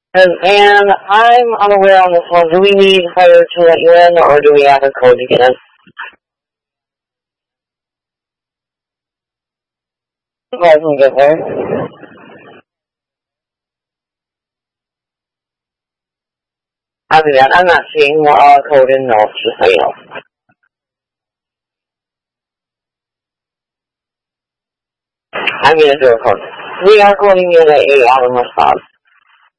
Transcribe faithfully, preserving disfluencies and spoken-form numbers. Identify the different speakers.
Speaker 1: And, and I'm unaware on this one. Do we need her to let you in, or do we have her code again? I can get there. I'll do that. I'm not seeing the uh, code in notes, just so you know. I'm going to do a code. We are calling you the A out of response.